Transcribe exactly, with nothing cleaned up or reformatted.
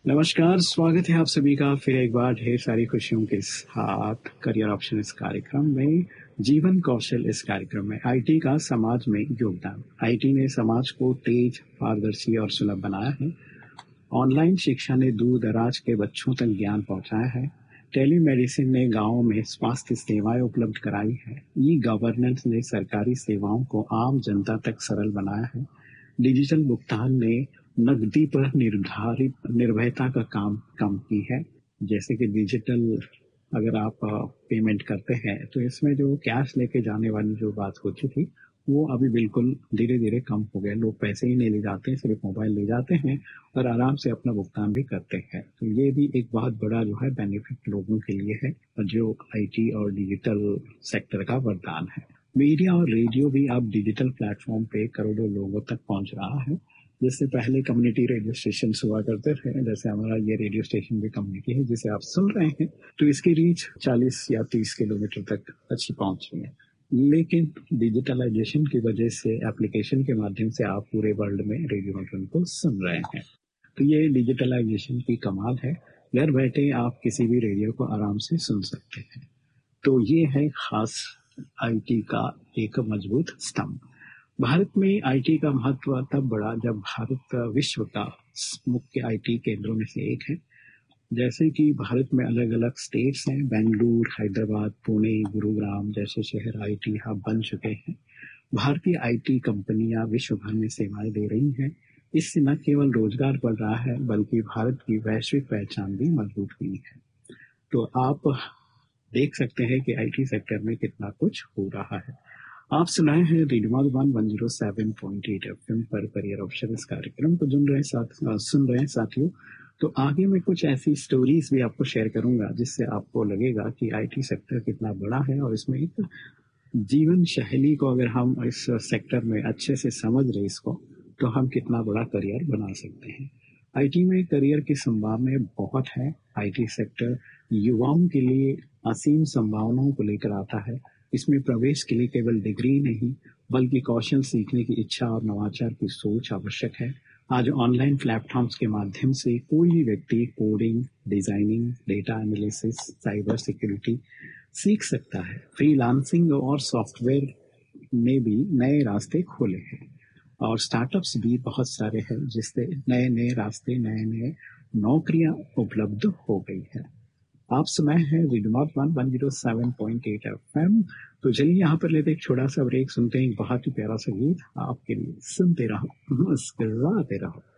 नमस्कार, स्वागत है आप सभी का फिर एक बार ढेर सारी खुशियों के साथ करियर ऑप्शन इस कार्यक्रम में। जीवन कौशल इस कार्यक्रम में आईटी का समाज में योगदान। आईटी ने समाज को तेज, पारदर्शी और सुलभ बनाया है। ऑनलाइन शिक्षा ने दूर दराज के बच्चों तक ज्ञान पहुंचाया है। टेलीमेडिसिन ने गांवों में स्वास्थ्य सेवाएं उपलब्ध कराई है। ई गवर्नेंस ने सरकारी सेवाओं को आम जनता तक सरल बनाया है। डिजिटल भुगतान ने नकदी पर निर्धारित निर्भरता का काम कम की है। जैसे कि डिजिटल अगर आप पेमेंट करते हैं तो इसमें जो कैश लेके जाने वाली जो बात होती थी वो अभी बिल्कुल धीरे धीरे कम हो गया। लोग पैसे ही नहीं ले जाते हैं, सिर्फ मोबाइल ले जाते हैं और आराम से अपना भुगतान भी करते हैं। तो ये भी एक बहुत बड़ा जो है बेनिफिट लोगों के लिए है जो आईटी और डिजिटल सेक्टर का वरदान है। मीडिया और रेडियो भी अब डिजिटल प्लेटफॉर्म पे करोड़ों लोगों तक पहुंच रहा है। जिससे पहले कम्युनिटी रेडियो स्टेशन हुआ करते थे, जैसे हमारा ये रेडियो स्टेशन भी कम्युनिटी है जिसे आप सुन रहे हैं, तो इसकी रीच चालीस या तीस किलोमीटर तक अच्छी पहुंच रही है। लेकिन डिजिटलाइजेशन की वजह से एप्लीकेशन के माध्यम से आप पूरे वर्ल्ड में रेडियो मॉडर्न को सुन रहे हैं। तो ये डिजिटलाइजेशन की कमाल है। घर बैठे आप किसी भी रेडियो को आराम से सुन सकते हैं। तो ये है खास आईटी का एक मजबूत स्तंभ। भारत में आईटी का महत्व तब बढ़ा जब भारत विश्व का मुख्य आईटी केंद्रों में से एक है। जैसे कि भारत में अलग अलग स्टेट्स हैं, बेंगलुरु, हैदराबाद, पुणे, गुरुग्राम जैसे शहर आईटी हब बन चुके हैं। भारतीय आईटी कंपनियां विश्व भर में सेवाएं दे रही हैं। इससे न केवल रोजगार बढ़ रहा है बल्कि भारत की वैश्विक पहचान भी मजबूत हुई है। तो आप देख सकते हैं कि आईटी सेक्टर में कितना कुछ हो रहा है। आप सुनाए हैं radio Madhuban one zero seven point eight FM पर करियर ऑप्शन इस कार्यक्रम को सुन रहे साथ सुन रहे हैं साथियों। तो आगे मैं कुछ ऐसी स्टोरीज भी आपको शेयर करूंगा जिससे आपको लगेगा कि आईटी सेक्टर कितना बड़ा है और इसमें एक जीवन शैली को अगर हम इस सेक्टर में अच्छे से समझ रहे इसको तो हम कितना बड़ा करियर बना सकते हैं। आईटी में करियर की संभावनाएं बहुत है। आईटी सेक्टर युवाओं के लिए असीम संभावनाओं को लेकर आता है। इसमें प्रवेश के लिए केवल डिग्री नहीं बल्कि कौशल सीखने की इच्छा और नवाचार की सोच आवश्यक है। आज ऑनलाइन प्लेटफॉर्म्स के माध्यम से कोई भी व्यक्ति coding, designing, data analysis, cyber security सीख सकता है। फ्रीलांसिंग और सॉफ्टवेयर ने भी नए रास्ते खोले हैं और स्टार्टअप्स भी बहुत सारे हैं जिससे नए नए रास्ते, नए नए नौकरियां उपलब्ध हो गई है। आप सुनाए हैं radio one zero seven point eight FM. तो चलिए यहाँ पर लेते एक छोटा सा ब्रेक, सुनते हैं एक बहुत ही प्यारा सा गीत आपके लिए। सुनते रहो, मुस्कुराते रहो।